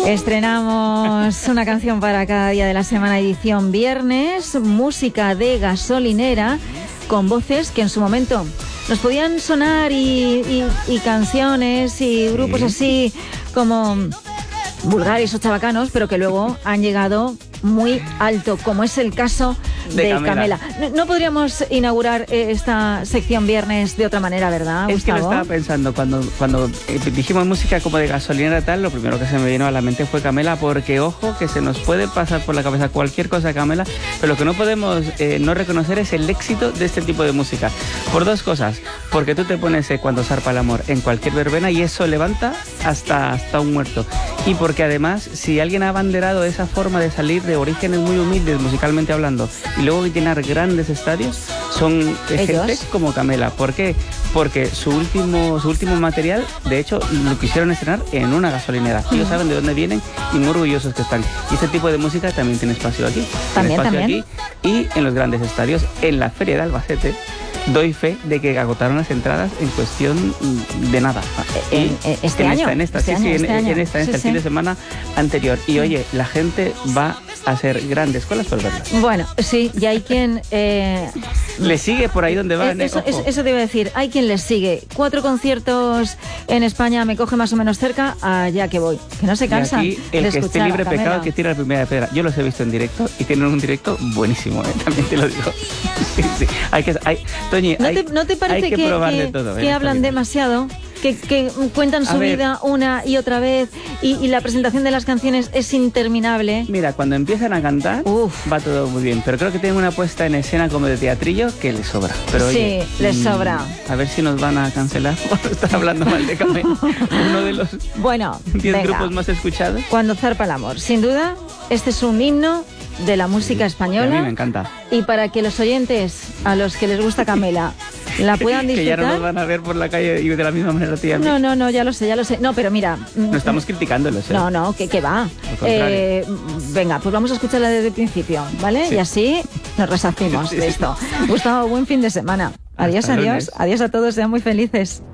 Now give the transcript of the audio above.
Estrenamos una canción para cada día de la semana, edición viernes, música de gasolinera, con voces que en su momento nos podían sonar y canciones y grupos así como vulgares o chabacanos, pero que luego han llegado muy alto, como es el caso de Camela. No podríamos inaugurar esta sección viernes de otra manera, ¿verdad, Gustavo? Es que lo estaba pensando, cuando dijimos música como de gasolinera tal, lo primero que se me vino a la mente fue Camela, porque ojo, que se nos puede pasar por la cabeza cualquier cosa de Camela, pero lo que no podemos no reconocer es el éxito de este tipo de música. Por dos cosas, porque tú te pones cuando zarpa el amor en cualquier verbena y eso levanta hasta un muerto. Y porque además, si alguien ha abanderado esa forma de salir de orígenes muy humildes musicalmente hablando y luego llenar grandes estadios, son gente como Camela. ¿Por qué? Porque su último material, de hecho, lo quisieron estrenar en una gasolinera. Ellos saben de dónde vienen y muy orgullosos que están. Y este tipo de música también tiene espacio aquí. También. Aquí y en los grandes estadios. En la Feria de Albacete doy fe de que agotaron las entradas en cuestión de nada. Este año. En esta, el fin de semana anterior. Y oye, la gente va a hacer grandes colas por verlas. Bueno, sí, y hay quien... le sigue por ahí donde van. Eso te iba a decir, hay quien les sigue. 4 conciertos en España me coge más o menos cerca, allá que voy. Que no se cansan y aquí, el que esté libre pecado que tira la primera piedra. Yo los he visto en directo y tienen un directo buenísimo, también te lo digo. Sí. Toñi, ¿No te parece que probar de todo, que hablan demasiado? Que cuentan su vida una y otra vez y la presentación de las canciones es interminable. Mira, cuando empiezan a cantar va todo muy bien, pero creo que tienen una puesta en escena como de teatrillo que les sobra. Pero, sí, oye, les sobra. A ver si nos van a cancelar por estar hablando mal de Camela. Uno de los 10 grupos más escuchados. Cuando zarpa el amor, sin duda, este es un himno de la música española. A mí me encanta. Y para que los oyentes, a los que les gusta Camela, la puedan disfrutar. Que ya no nos van a ver por la calle y de la misma manera tía. No, ya lo sé. No, pero mira... No estamos criticándolos, ¿eh? No, que va. Venga, pues vamos a escucharla desde el principio, ¿vale? Sí. Y así nos resarcimos de esto. Gustavo, buen fin de semana. Adiós. Adiós a todos, sean muy felices.